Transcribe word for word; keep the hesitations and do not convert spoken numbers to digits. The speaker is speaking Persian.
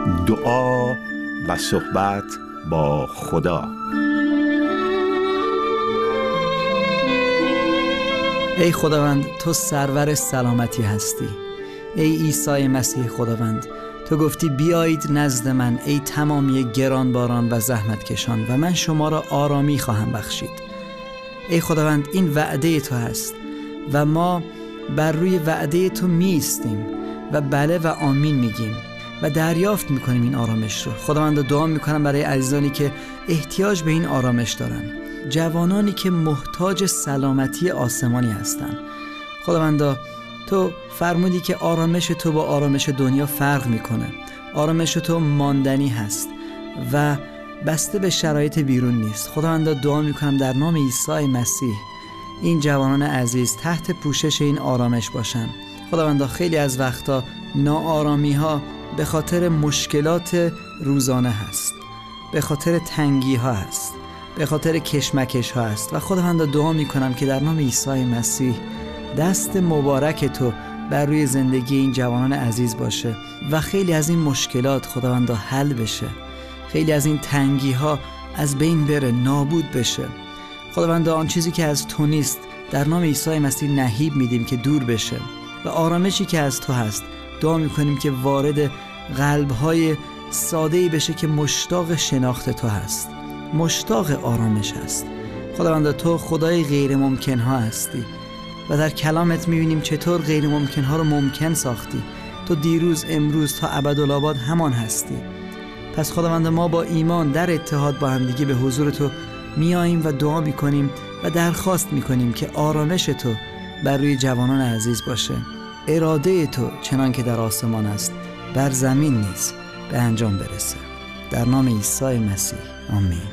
دعا و صحبت با خدا. ای خداوند، تو سرور سلامتی هستی. ای عیسی مسیح خداوند، تو گفتی بیایید نزد من ای تمامی گرانباران و زحمت کشان و من شما را آرامی خواهم بخشید. ای خداوند، این وعده تو هست و ما بر روی وعده تو می ایستیم و بله و آمین میگیم و دریافت میکنیم این آرامش رو. خداوند، دعا میکنم برای عزیزانی که احتیاج به این آرامش دارن، جوانانی که محتاج سلامتی آسمانی هستن. خداوند، تو فرمودی که آرامش تو با آرامش دنیا فرق میکنه. آرامش تو ماندنی هست و بسته به شرایط بیرون نیست. خداوند، دعا میکنم در نام عیسی مسیح این جوانان عزیز تحت پوشش این آرامش باشن. خداوند، خیلی از وقتا ناآرامی ها به خاطر مشکلات روزانه هست، به خاطر تنگی ها هست، به خاطر کشمکش ها هست و خداوند دعا میکنم که در نام عیسی مسیح دست مبارک تو بر روی زندگی این جوانان عزیز باشه و خیلی از این مشکلات خداوند حل بشه، خیلی از این تنگی ها از بین بره، نابود بشه. خداوند، آن چیزی که از تو نیست در نام عیسی مسیح نهیب میدیم که دور بشه و آرامشی که از تو هست دعا میکنیم که وارد قلب‌های ساده‌ای بشه که مشتاق شناخت تو هست، مشتاق آرامش هست. خداوند، تو خدای غیر ممکن ها هستی و در کلامت میبینیم چطور غیر ممکن ها رو ممکن ساختی. تو دیروز، امروز تا ابدالآباد همان هستی. پس خداوند، ما با ایمان در اتحاد با همدیگه به حضور تو میاییم و دعا میکنیم و درخواست میکنیم که آرامش تو بر روی جوانان عزیز باشه. اراده تو چنان که در آسمان است بر زمین نیز به انجام برسه. در نام عیسی مسیح، آمین.